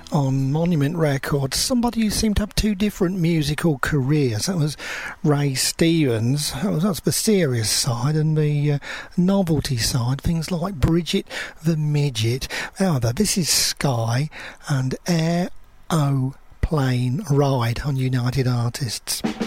on Monument Records, somebody who seemed to have two different musical careers. That was Ray Stevens. That's the serious side, and the novelty side, things like Bridget the Midget. However, this is Sky and Aeroplane Ride on United Artists.